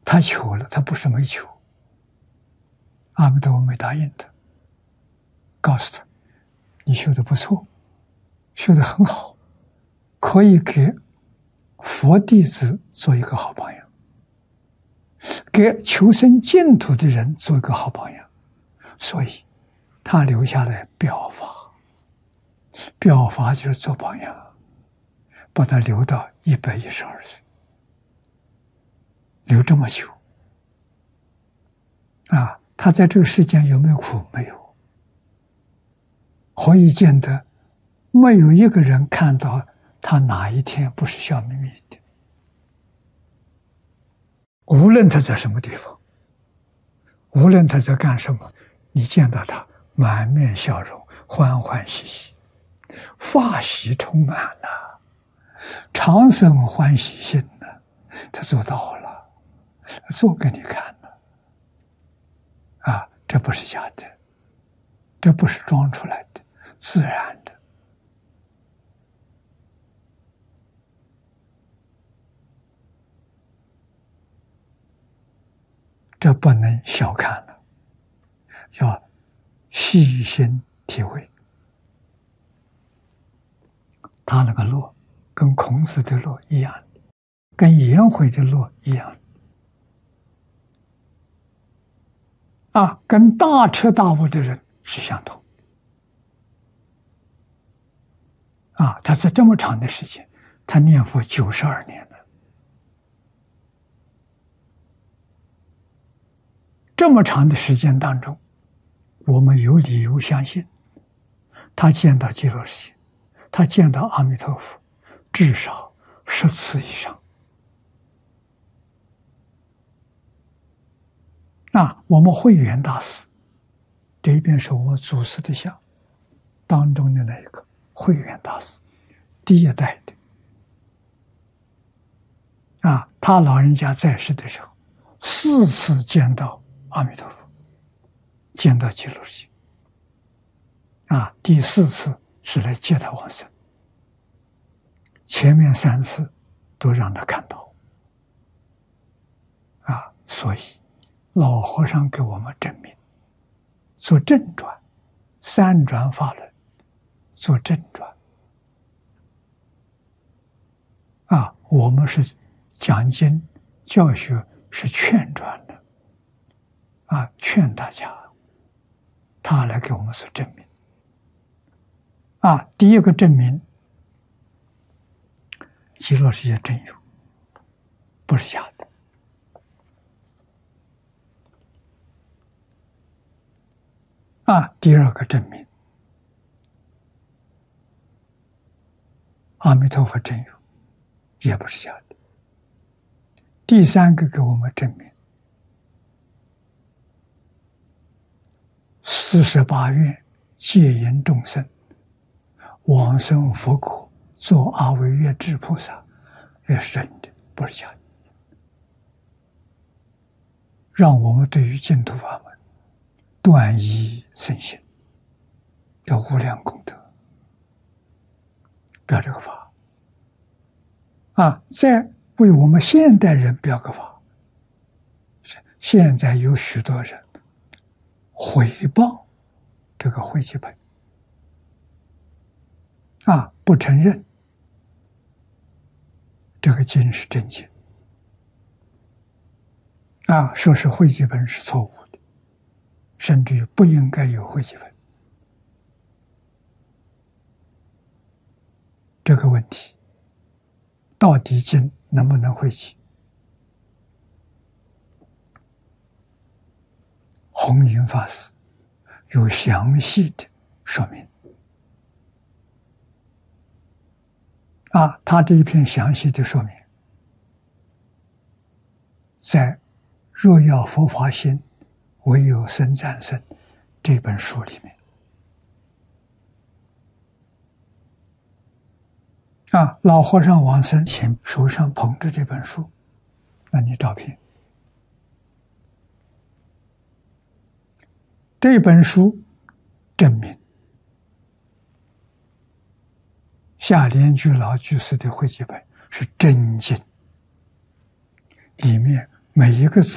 他求了，他不是没求。阿弥陀佛没答应他，告诉他：“你修的不错，修的很好，可以给佛弟子做一个好榜样，给求生净土的人做一个好榜样。”所以，他留下来表法，表法就是做榜样，把他留到112岁，留这么久。他在这个世间有没有苦？没有。何以见得没有一个人看到他哪一天不是笑眯眯的？无论他在什么地方，无论他在干什么，你见到他满面笑容，欢欢喜喜，法喜充满了，常生欢喜心了。他做到了，做给你看了。这不是假的，这不是装出来的，自然的。这不能小看了，要细心体会。他那个乐，跟孔子的乐一样，跟颜回的乐一样。跟大彻大悟的人是相同的。他在这么长的时间，他念佛92年了。这么长的时间当中，我们有理由相信，他见到极乐世界，他见到阿弥陀佛，至少10次以上。我们慧远大师，这一边是我们祖师的像，当中的那一个慧远大师，第一代的。他老人家在世的时候，4次见到阿弥陀佛，见到极乐世界。第4次是来接他往生，前面3次都让他看到。所以老和尚给我们证明，做正转，3转法轮，做正转。我们是讲经教学，是劝转的。劝大家，他来给我们所证明。第一个证明，极乐世界真有，不是假的。第二个证明，阿弥陀佛真有，也不是假的。第3个给我们证明，48愿戒引众生往生佛国，做阿惟越致菩萨，也是真的，不是假的。让我们对于净土法门断疑生信，要无量功德。表这个法再为我们现代人表个法。现在有许多人毁谤这个汇集本，不承认这个经是真经，说是汇集本是错误的，甚至于不应该有汇集本。这个问题，到底经能不能汇集？弘云法师有详细的说明。他这一篇详细的说明，在《若要佛法心，唯有僧赞僧》这本书里面。老和尚往生前手上捧着这本书，那你照片。这本书证明下莲居老居士的汇集本是真经，里面每一个字